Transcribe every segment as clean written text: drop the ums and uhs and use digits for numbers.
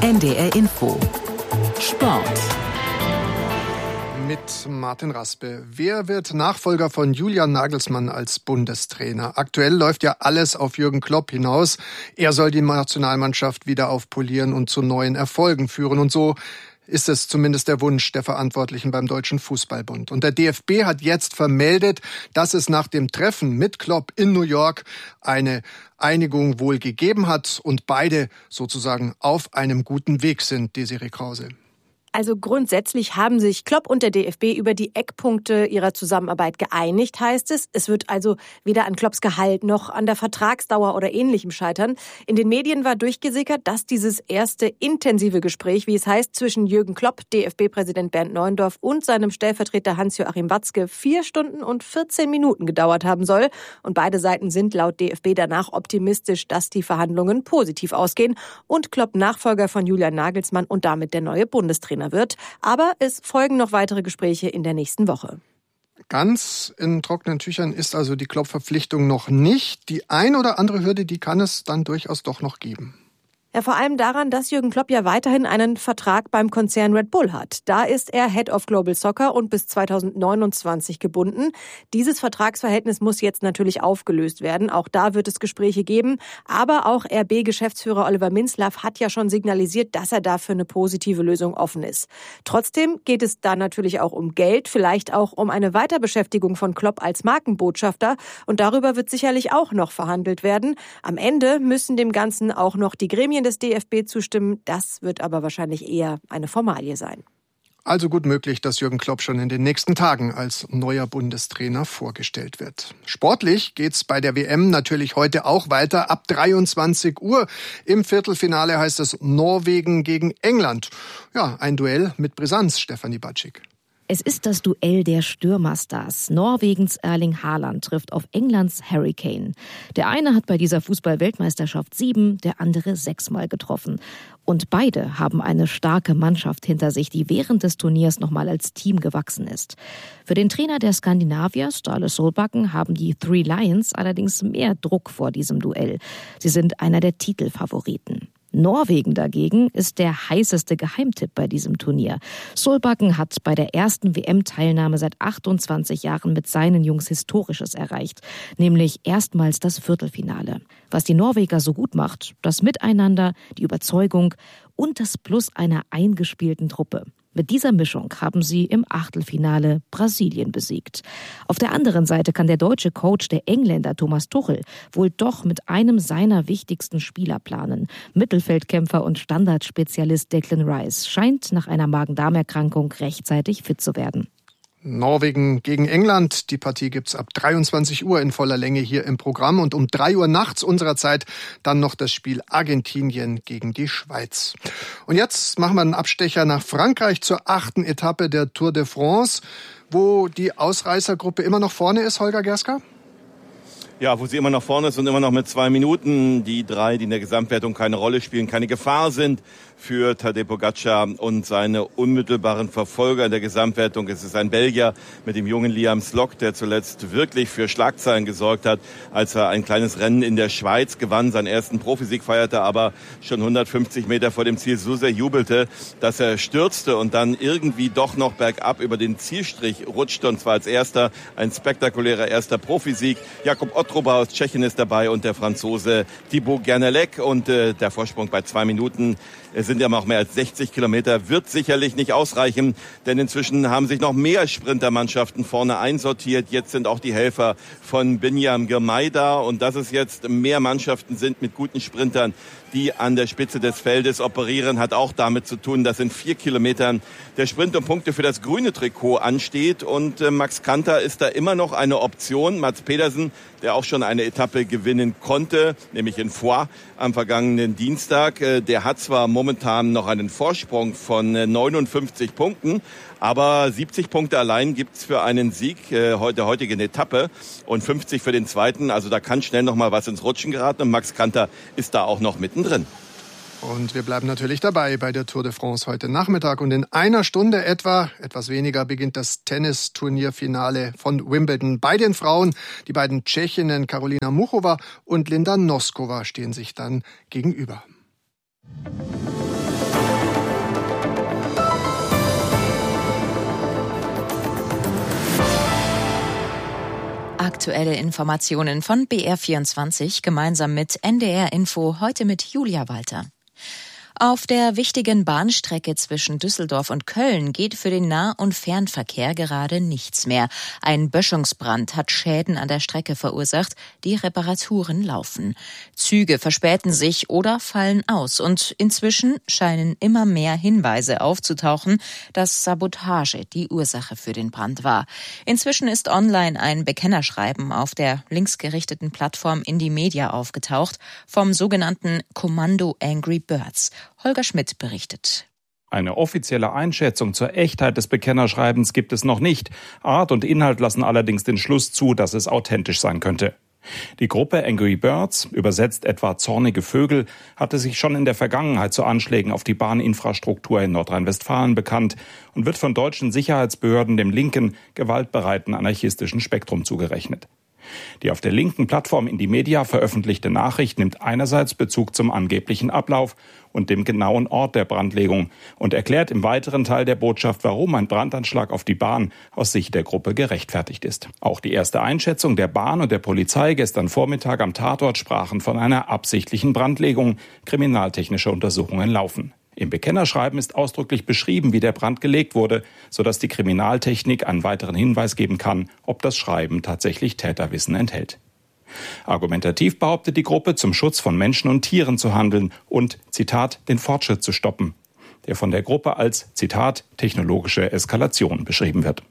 NDR Info Sport mit Martin Raspe. Wer wird Nachfolger von Julian Nagelsmann als Bundestrainer? Aktuell läuft ja alles auf Jürgen Klopp hinaus. Er soll die Nationalmannschaft wieder aufpolieren und zu neuen Erfolgen führen. Und so ist es zumindest der Wunsch der Verantwortlichen beim Deutschen Fußballbund. Und der DFB hat jetzt vermeldet, dass es nach dem Treffen mit Klopp in New York eine Einigung wohl gegeben hat und beide sozusagen auf einem guten Weg sind, Desiree Krause. Also grundsätzlich haben sich Klopp und der DFB über die Eckpunkte ihrer Zusammenarbeit geeinigt, heißt es. Es wird also weder an Klopps Gehalt noch an der Vertragsdauer oder Ähnlichem scheitern. In den Medien war durchgesickert, dass dieses erste intensive Gespräch, wie es heißt, zwischen Jürgen Klopp, DFB-Präsident Bernd Neuendorf und seinem Stellvertreter Hans-Joachim Watzke 4 Stunden und 14 Minuten gedauert haben soll. Und beide Seiten sind laut DFB danach optimistisch, dass die Verhandlungen positiv ausgehen und Klopp Nachfolger von Julian Nagelsmann und damit der neue Bundestrainer wird. Aber es folgen noch weitere Gespräche in der nächsten Woche. Ganz in trockenen Tüchern ist also die Klopp-Verpflichtung noch nicht. Die ein oder andere Hürde, die kann es dann durchaus doch noch geben. Ja, vor allem daran, dass Jürgen Klopp ja weiterhin einen Vertrag beim Konzern Red Bull hat. Da ist er Head of Global Soccer und bis 2029 gebunden. Dieses Vertragsverhältnis muss jetzt natürlich aufgelöst werden. Auch da wird es Gespräche geben. Aber auch RB-Geschäftsführer Oliver Minzlaff hat ja schon signalisiert, dass er dafür eine positive Lösung offen ist. Trotzdem geht es da natürlich auch um Geld, vielleicht auch um eine Weiterbeschäftigung von Klopp als Markenbotschafter. Und darüber wird sicherlich auch noch verhandelt werden. Am Ende müssen dem Ganzen auch noch die Gremien des DFB zustimmen. Das wird aber wahrscheinlich eher eine Formalie sein. Also gut möglich, dass Jürgen Klopp schon in den nächsten Tagen als neuer Bundestrainer vorgestellt wird. Sportlich geht's bei der WM natürlich heute auch weiter. Ab 23 Uhr im Viertelfinale heißt es Norwegen gegen England. Ja, ein Duell mit Brisanz, Stefanie Batschik. Es ist das Duell der Stürmerstars. Norwegens Erling Haaland trifft auf Englands Harry Kane. Der eine hat bei dieser Fußball-Weltmeisterschaft 7, der andere 6 Mal getroffen. Und beide haben eine starke Mannschaft hinter sich, die während des Turniers nochmal als Team gewachsen ist. Für den Trainer der Skandinavier, Ståle Solbakken, haben die Three Lions allerdings mehr Druck vor diesem Duell. Sie sind einer der Titelfavoriten. Norwegen dagegen ist der heißeste Geheimtipp bei diesem Turnier. Solbakken hat bei der ersten WM-Teilnahme seit 28 Jahren mit seinen Jungs Historisches erreicht, nämlich erstmals das Viertelfinale. Was die Norweger so gut macht, das Miteinander, die Überzeugung und das Plus einer eingespielten Truppe. Mit dieser Mischung haben sie im Achtelfinale Brasilien besiegt. Auf der anderen Seite kann der deutsche Coach, der Engländer Thomas Tuchel, wohl doch mit einem seiner wichtigsten Spieler planen. Mittelfeldkämpfer und Standardspezialist Declan Rice scheint nach einer Magen-Darm-Erkrankung rechtzeitig fit zu werden. Norwegen gegen England. Die Partie gibt's ab 23 Uhr in voller Länge hier im Programm. Und um 3 Uhr nachts unserer Zeit dann noch das Spiel Argentinien gegen die Schweiz. Und jetzt machen wir einen Abstecher nach Frankreich zur 8. Etappe der Tour de France, wo die Ausreißergruppe immer noch vorne ist, Holger Gerska? Ja, wo sie immer noch vorne ist und immer noch mit 2 Minuten. Die 3, die in der Gesamtwertung keine Rolle spielen, keine Gefahr sind für Tadej Pogačar und seine unmittelbaren Verfolger in der Gesamtwertung. Es ist ein Belgier mit dem jungen Liam Slock, der zuletzt wirklich für Schlagzeilen gesorgt hat, als er ein kleines Rennen in der Schweiz gewann, seinen ersten Profisieg feierte, aber schon 150 Meter vor dem Ziel so sehr jubelte, dass er stürzte und dann irgendwie doch noch bergab über den Zielstrich rutschte, und zwar als erster, ein spektakulärer erster Profisieg. Jakub Otroba aus Tschechien ist dabei und der Franzose Thibaut Gernelec, und der Vorsprung bei 2 Minuten. Es sind ja noch mehr als 60 Kilometer, wird sicherlich nicht ausreichen, denn inzwischen haben sich noch mehr Sprintermannschaften vorne einsortiert. Jetzt sind auch die Helfer von Binyam Girmay da, und dass es jetzt mehr Mannschaften sind mit guten Sprintern, die an der Spitze des Feldes operieren, hat auch damit zu tun, dass in 4 Kilometern der Sprint um Punkte für das grüne Trikot ansteht, und Max Kanter ist da immer noch eine Option. Mats Pedersen, der auch schon eine Etappe gewinnen konnte, nämlich in Foix am vergangenen Dienstag, der hat zwar momentan noch einen Vorsprung von 59 Punkten, aber 70 Punkte allein gibt's für einen Sieg der heutigen Etappe und 50 für den zweiten. Also da kann schnell noch mal was ins Rutschen geraten, und Max Kanter ist da auch noch mittendrin. Und wir bleiben natürlich dabei bei der Tour de France heute Nachmittag. Und in einer Stunde etwas weniger, beginnt das Tennisturnierfinale von Wimbledon. Bei den Frauen, die beiden Tschechinnen Karolina Muchova und Linda Noskova stehen sich dann gegenüber. Aktuelle Informationen von BR24 gemeinsam mit NDR Info, heute mit Julia Walter. Auf der wichtigen Bahnstrecke zwischen Düsseldorf und Köln geht für den Nah- und Fernverkehr gerade nichts mehr. Ein Böschungsbrand hat Schäden an der Strecke verursacht, die Reparaturen laufen. Züge verspäten sich oder fallen aus und inzwischen scheinen immer mehr Hinweise aufzutauchen, dass Sabotage die Ursache für den Brand war. Inzwischen ist online ein Bekennerschreiben auf der linksgerichteten Plattform Indymedia aufgetaucht vom sogenannten Kommando Angry Birds. Holger Schmidt berichtet. Eine offizielle Einschätzung zur Echtheit des Bekennerschreibens gibt es noch nicht. Art und Inhalt lassen allerdings den Schluss zu, dass es authentisch sein könnte. Die Gruppe Angry Birds, übersetzt etwa zornige Vögel, hatte sich schon in der Vergangenheit zu Anschlägen auf die Bahninfrastruktur in Nordrhein-Westfalen bekannt und wird von deutschen Sicherheitsbehörden dem linken, gewaltbereiten anarchistischen Spektrum zugerechnet. Die auf der linken Plattform Indymedia veröffentlichte Nachricht nimmt einerseits Bezug zum angeblichen Ablauf und dem genauen Ort der Brandlegung und erklärt im weiteren Teil der Botschaft, warum ein Brandanschlag auf die Bahn aus Sicht der Gruppe gerechtfertigt ist. Auch die erste Einschätzung der Bahn und der Polizei gestern Vormittag am Tatort sprachen von einer absichtlichen Brandlegung. Kriminaltechnische Untersuchungen laufen. Im Bekennerschreiben ist ausdrücklich beschrieben, wie der Brand gelegt wurde, sodass die Kriminaltechnik einen weiteren Hinweis geben kann, ob das Schreiben tatsächlich Täterwissen enthält. Argumentativ behauptet die Gruppe, zum Schutz von Menschen und Tieren zu handeln und, Zitat, den Fortschritt zu stoppen, der von der Gruppe als, Zitat, technologische Eskalation beschrieben wird.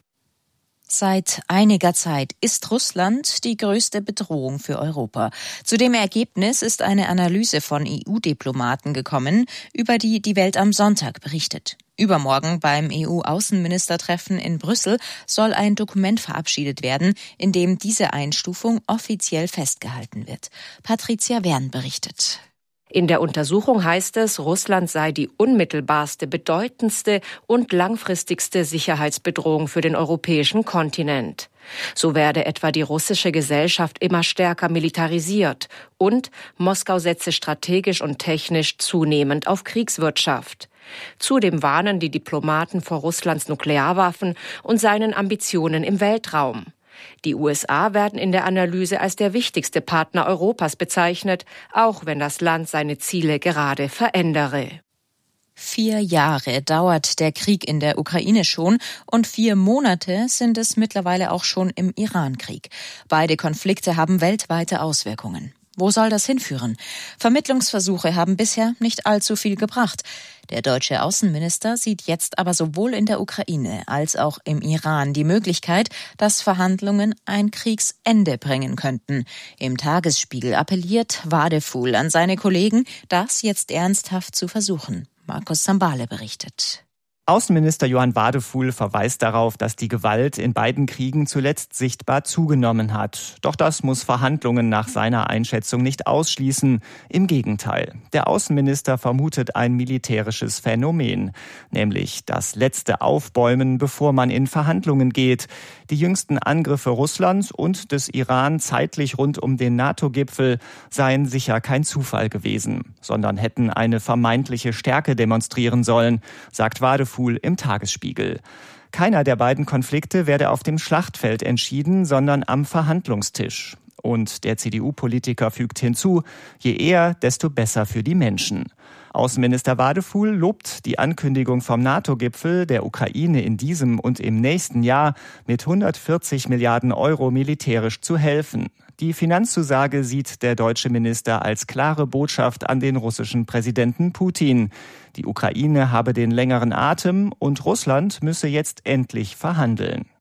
Seit einiger Zeit ist Russland die größte Bedrohung für Europa. Zu dem Ergebnis ist eine Analyse von EU-Diplomaten gekommen, über die die Welt am Sonntag berichtet. Übermorgen beim EU-Außenministertreffen in Brüssel soll ein Dokument verabschiedet werden, in dem diese Einstufung offiziell festgehalten wird. Patricia Wern berichtet. In der Untersuchung heißt es, Russland sei die unmittelbarste, bedeutendste und langfristigste Sicherheitsbedrohung für den europäischen Kontinent. So werde etwa die russische Gesellschaft immer stärker militarisiert und Moskau setze strategisch und technisch zunehmend auf Kriegswirtschaft. Zudem warnen die Diplomaten vor Russlands Nuklearwaffen und seinen Ambitionen im Weltraum. Die USA werden in der Analyse als der wichtigste Partner Europas bezeichnet, auch wenn das Land seine Ziele gerade verändere. 4 Jahre dauert der Krieg in der Ukraine schon und 4 Monate sind es mittlerweile auch schon im Iran-Krieg. Beide Konflikte haben weltweite Auswirkungen. Wo soll das hinführen? Vermittlungsversuche haben bisher nicht allzu viel gebracht. Der deutsche Außenminister sieht jetzt aber sowohl in der Ukraine als auch im Iran die Möglichkeit, dass Verhandlungen ein Kriegsende bringen könnten. Im Tagesspiegel appelliert Wadefuhl an seine Kollegen, das jetzt ernsthaft zu versuchen. Markus Zambale berichtet. Außenminister Johann Wadefuhl verweist darauf, dass die Gewalt in beiden Kriegen zuletzt sichtbar zugenommen hat. Doch das muss Verhandlungen nach seiner Einschätzung nicht ausschließen. Im Gegenteil. Der Außenminister vermutet ein militärisches Phänomen, nämlich das letzte Aufbäumen, bevor man in Verhandlungen geht. Die jüngsten Angriffe Russlands und des Iran zeitlich rund um den NATO-Gipfel seien sicher kein Zufall gewesen, sondern hätten eine vermeintliche Stärke demonstrieren sollen, sagt Wadefuhl im Tagesspiegel. Keiner der beiden Konflikte werde auf dem Schlachtfeld entschieden, sondern am Verhandlungstisch. Und der CDU-Politiker fügt hinzu, je eher, desto besser für die Menschen. Außenminister Wadefuhl lobt die Ankündigung vom NATO-Gipfel, der Ukraine in diesem und im nächsten Jahr mit 140 Milliarden Euro militärisch zu helfen. Die Finanzzusage sieht der deutsche Minister als klare Botschaft an den russischen Präsidenten Putin. Die Ukraine habe den längeren Atem und Russland müsse jetzt endlich verhandeln.